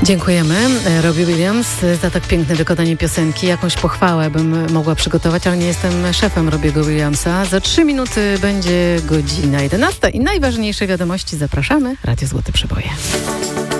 Dziękujemy Robbie Williams za tak piękne wykonanie piosenki. Jakąś pochwałę bym mogła przygotować, ale nie jestem szefem Robbiego Williamsa. Za 3 minuty będzie godzina 11 i najważniejsze wiadomości zapraszamy. Radio Złote Przeboje.